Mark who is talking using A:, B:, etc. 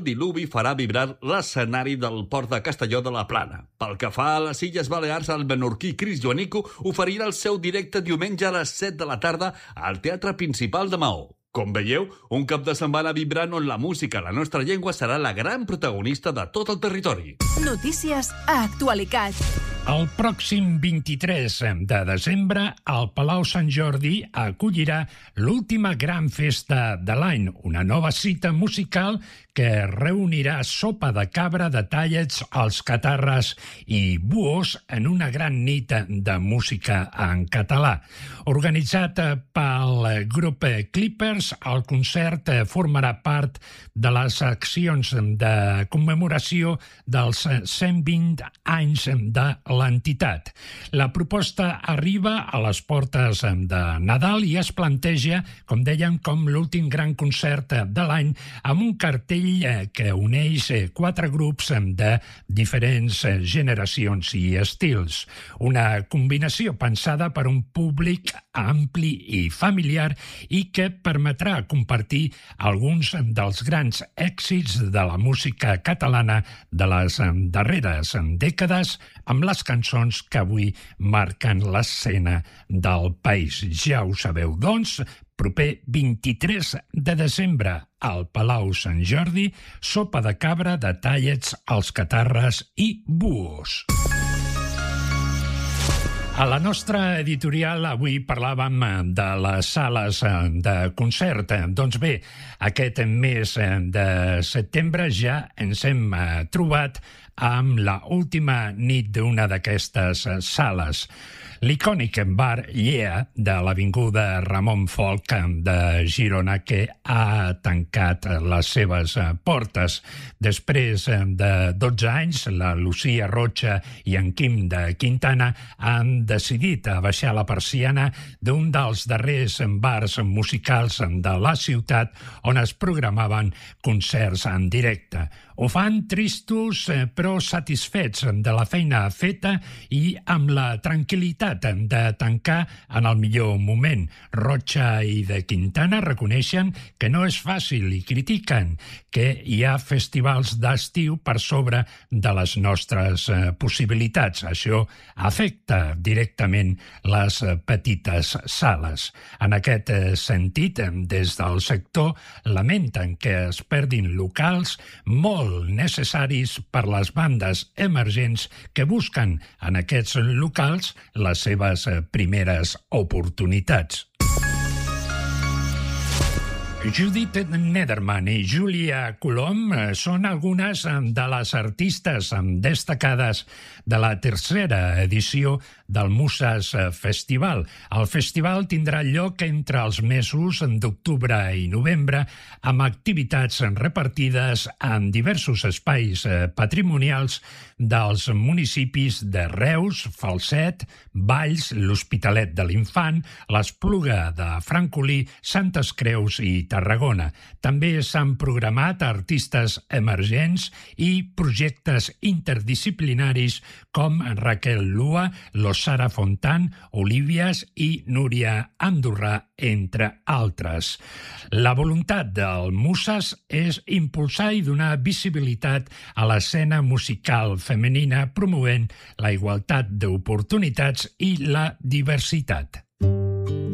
A: diluvi farà vibrar l'escenari del port de Castelló de la Plana. Pel que fa a les Illes Balears, el menorquí Cris Joanico oferirà el seu directe diumenge a les 7 de la tarda al Teatre Principal de Maó. Com veieu, un cap de setmana vibrant on la música, la nostra llengua, serà la gran protagonista de tot el territori.
B: Notícies a Actualitat.
C: El pròxim 23 de desembre, el Palau Sant Jordi acollirà l'última gran festa de l'any, una nova cita musical que reunirà sopa de cabra, de tallets, els catarres i buos en una gran nit de música en català. Organitzat pel grup Clippers, el concert formarà part de les accions de commemoració dels 120 anys de l'entitat. La proposta arriba a les portes de Nadal i es planteja, com dèiem, com l'últim gran concert de l'any amb un cartell que uneix 4 grups de diferents generacions i estils. Una combinació pensada per un públic ampli i familiar i que permetrà compartir alguns dels grans èxits de la música catalana de les darreres dècades amb les cançons que avui marquen l'escena del país. Ja ho sabeu, doncs, proper 23 de desembre al Palau Sant Jordi, sopa de cabra, de tallets, els catarres i buos. A la nostra editorial avui parlàvem de les sales de concert. Doncs bé, aquest mes de setembre ja ens hem trobat amb l'última nit d'una d'aquestes sales. L'icònic bar Yeah de l'avinguda Ramon Folch de Girona, que ha tancat les seves portes. Després de 12 anys, la Lucía Rocha i en Quim de Quintana han decidit abaixar la persiana d'un dels darrers bars musicals de la ciutat on es programaven concerts en directe. Ho fan tristos però satisfets de la feina feta i amb la tranquil·litat de tancar en el millor moment. Rocha i de Quintana reconeixen que no és fàcil i critiquen que hi ha festivals d'estiu per sobre de les nostres possibilitats. Això afecta directament les petites sales. En aquest sentit, des del sector lamenten que es perdin locals molt necessaris per les bandes emergents que busquen en aquests locals les seves primeres oportunitats. Judith Nederman i Júlia Colom són algunes de les artistes destacades de la tercera edició del Muses Festival. El festival tindrà lloc entre els mesos d'octubre i novembre amb activitats repartides en diversos espais patrimonials dels municipis de Reus, Falset, Valls, l'Hospitalet de l'Infant, l'Espluga de Francolí, Santes Creus i Tarragona. També s'han programat artistes emergents i projectes interdisciplinaris com Raquel Lua, Sara Fontan, Olívies i Núria Andorrà, entre altres. La voluntat del Muses és impulsar i donar visibilitat a l'escena musical femenina promovent la igualtat d'oportunitats i la diversitat.